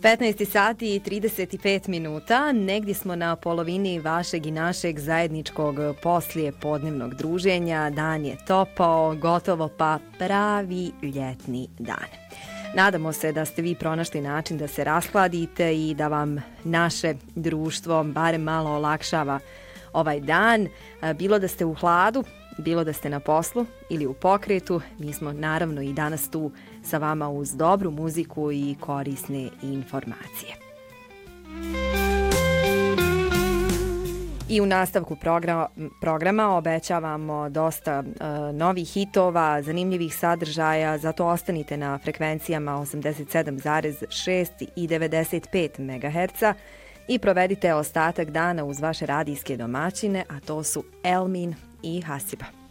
15 sati i 35 minuta, negdje smo na polovini vašeg i našeg zajedničkog poslije podnevnog druženja. Dan je topao, gotovo pa pravi ljetni dan. Nadamo se da ste vi pronašli način da se raskladite i da vam naše društvo barem malo olakšava ovaj dan. Bilo da ste u hladu, bilo da ste na poslu ili u pokretu, mi smo naravno i danas tu sa vama uz dobru muziku i korisne informacije. I u nastavku programa obećavamo dosta novih hitova, zanimljivih sadržaja, zato ostanite na frekvencijama 87,6 i 95 MHz i provedite ostatak dana uz vaše radijske domaćine, a to su Elmin i Hasiba.